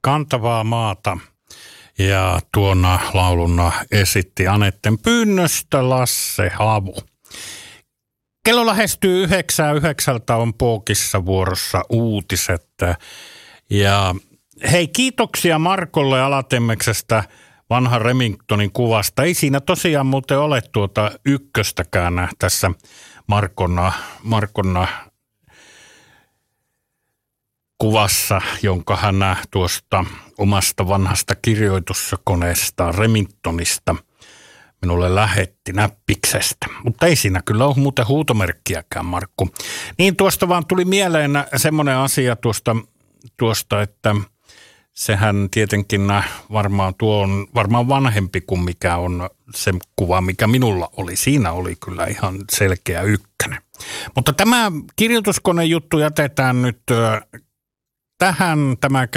kantavaa maata. Ja tuona lauluna esitti Anetten pyynnöstä Lasse Havu. Kello lähestyy 9:09 on Pookissa vuorossa uutiset. Ja hei, kiitoksia Markolle Alatemmeksestä vanhan Remingtonin kuvasta. Ei siinä tosiaan muuten ole tuota ykköstäkään tässä Markon kuvassa, jonka hän tuosta omasta vanhasta kirjoituskoneesta Remingtonista minulle lähetti näppiksestä. Mutta ei siinä kyllä ole muuten huutomerkkiäkään, Markku. Niin tuosta vaan tuli mieleen semmoinen asia tuosta, että sehän tietenkin tuo on varmaan vanhempi kuin mikä on se kuva, mikä minulla oli. Siinä oli kyllä ihan selkeä ykkönen. Mutta tämä kirjoituskonejuttu jätetään nyt tähän. Tämä